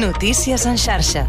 Notícies en xarxa.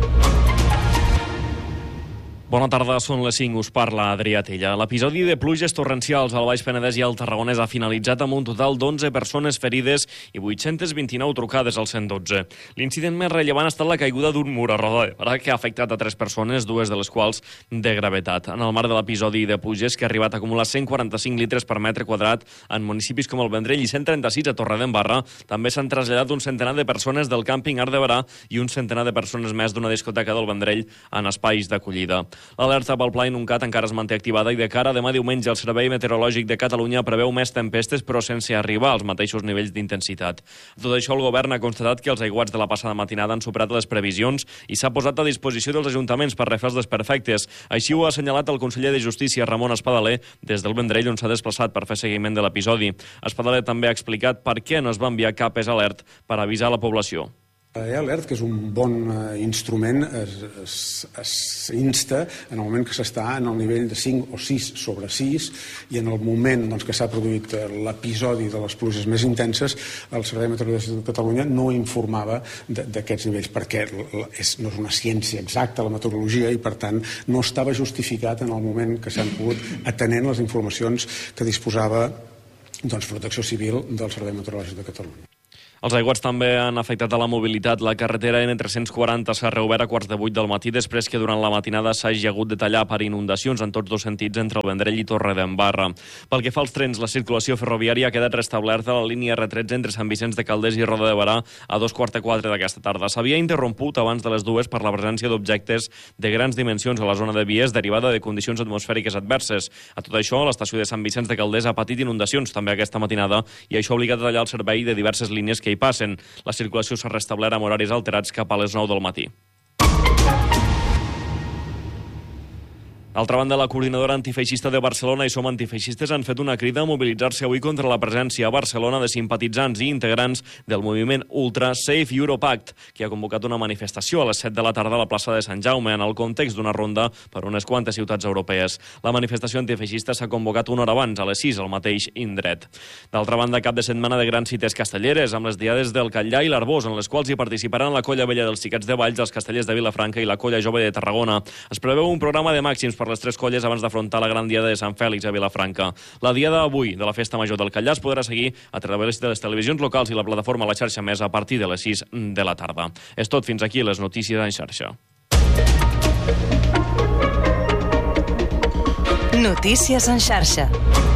Bona tarda, són les 5, us parla Adrià Tella. L'episodi de pluges torrencials al Baix Penedès i al Tarragonès ha finalitzat amb un total d'11 persones ferides i 829 trucades al 112. L'incident més rellevant ha estat la caiguda d'un mur a Roda de Berà que ha afectat a 3 persones, 2 de les quals de gravetat. En el marc de l'episodi de pluges, que ha arribat a acumular 145 litres per metre quadrat en municipis com el Vendrell i 136 a Torredembarra, també s'han traslladat un centenar de persones del càmping Arc de Berà i un centenar de persones més d'una discoteca del Vendrell en espais d'acollida. L'alerta pel Pla Inuncat encara es manté activada i de cara a demà diumenge el Servei Meteorològic de Catalunya preveu més tempestes però sense arribar als mateixos nivells d'intensitat. Tot això, el govern ha constatat que els aiguats de la passada matinada han superat les previsions i s'ha posat a disposició dels ajuntaments per refer els desperfectes. Així ho ha assenyalat el conseller de Justícia, Ramon Espadaler, des del Vendrell, on s'ha desplaçat per fer seguiment de l'episodi. Espadaler també ha explicat per què no es va enviar cap alert per avisar la població. L'alert, que és un bon instrument, es insta en el moment que s'està en el nivell de 5 o 6 sobre 6 i en el moment que s'ha produït l'episodi de les pluges més intenses, el Servei Meteorològic de Catalunya no informava d'aquests nivells perquè no és una ciència exacta la meteorologia i per tant no estava justificat en el moment que s'han pogut atenent les informacions que disposava Protecció Civil del Servei Meteorològic de Catalunya. Els aiguats també han afectat a la mobilitat. La carretera N340 s'ha reobert a 7:15 del matí després que durant la matinada s'hagi hagut de tallar per inundacions en tots dos sentits entre el Vendrell i Torredembarra. Pel que fa als trens, la circulació ferroviària ha quedat restablerta a la línia R13 entre Sant Vicenç de Calders i Roda de Berà a 2:15 d'aquesta tarda. S'havia interromput abans de les 2 per la presència d'objectes de grans dimensions a la zona de vies derivada de condicions atmosfèriques adverses. A tot això, l'estació de Sant Vicenç de Calders ha patit inundacions també aquesta matinada i això ha obligat a tallar el servei de diverses línies que hi passen. La circulació s'ha restablert amb horaris alterats cap a les 9 del matí. D'altra banda, la coordinadora antifeixista de Barcelona i Som Antifeixistes han fet una crida a mobilitzar-se avui contra la presència a Barcelona de simpatitzants i integrants del moviment Ultra Safe Europact, que ha convocat una manifestació a les 7 de la tarda a la plaça de Sant Jaume en el context d'una ronda per unes quantes ciutats europees. La manifestació antifeixista s'ha convocat una hora abans, a les 6, al mateix indret. D'altra banda, cap de setmana de grans cites castelleres, amb les diades del Catllà i l'Arbós, en les quals hi participaran la Colla Vella dels Xiquets de Valls, els Castellers de Vilafranca i la Colla Jove de Tarragona. Es preveu un programa de màxims per les 3 colles abans d'afrontar la gran diada de Sant Fèlix a Vilafranca. La diada d'avui de la Festa Major del Catllà es podrà seguir a través de les televisions locals i la plataforma La Xarxa Més a partir de les 6 de la tarda. És tot, fins aquí les notícies en xarxa. Notícies en xarxa.